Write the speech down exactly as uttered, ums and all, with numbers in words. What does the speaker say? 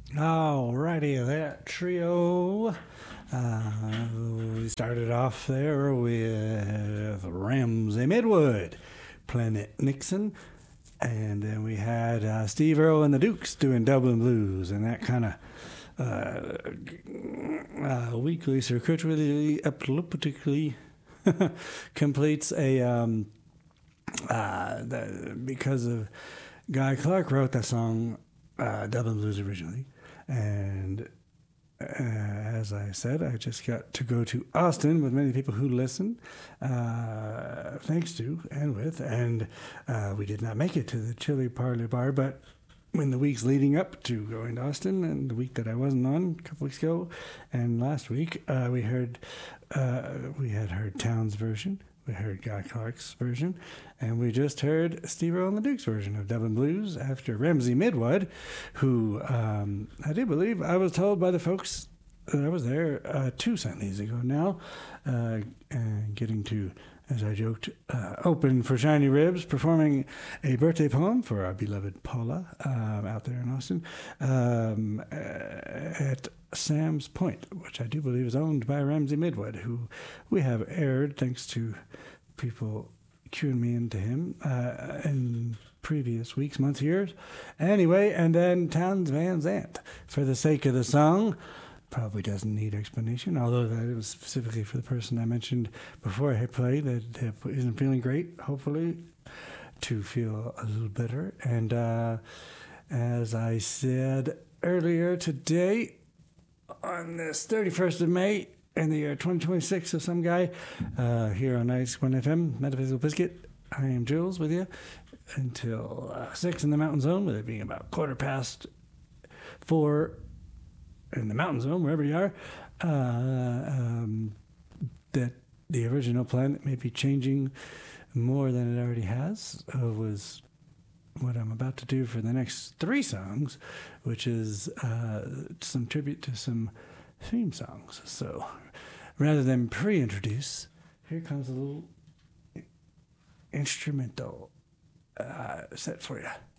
Alrighty, that trio. Uh, we started off there with Ramsey Midwood, Planet Nixon, and then we had uh, Steve Earle and the Dukes doing Dublin Blues, and that kind of uh, uh, weekly circuitry epileptically completes a um, uh, the, because of Guy Clark wrote that song uh, Dublin Blues originally, and uh, as I said, I just got to go to Austin with many people who listen, uh, thanks to and with, and uh, we did not make it to the Chili Parlor Bar, but in the weeks leading up to going to Austin, and the week that I wasn't on a couple weeks ago, and last week, uh, we heard uh, we had heard Town's version. We heard Guy Clark's version, and we just heard Steve Earle and the Dukes version of Dublin Blues after Ramsey Midwood, who um, I do believe I was told by the folks that I was there uh, two Sundays ago now, uh, and getting to, as I joked, uh, open for Shiny Ribs, performing a birthday poem for our beloved Paula um, out there in Austin um, at Sam's Point, which I do believe is owned by Ramsey Midwood, who we have aired thanks to people cueing me into him uh, in previous weeks, months, years. Anyway, and then Townes Van Zandt, for the sake of the song. Probably doesn't need explanation, although that it was specifically for the person I mentioned before I hit play that isn't feeling great, hopefully, to feel a little better. And uh, as I said earlier today, on this thirty-first of May in the year twenty twenty-six of some guy, uh, here on ninety-one F M, Metaphysical Biscuit, I am Jules with you until uh, six in the Mountain Zone, with it being about quarter past four in the Mountain Zone, wherever you are, uh, um, that the original plan that may be changing more than it already has uh, was what I'm about to do for the next three songs, which is uh, some tribute to some theme songs. So rather than pre-introduce, here comes a little instrumental uh, set for you.